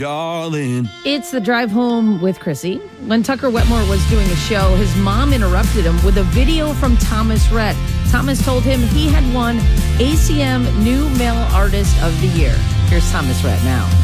darling. It's the drive home with Chrissy. When Tucker Wetmore was doing a show, his mom interrupted him with a video from Thomas Rhett. Thomas told him he had won ACM New Male Artist of the Year. Here's Thomas Rhett now.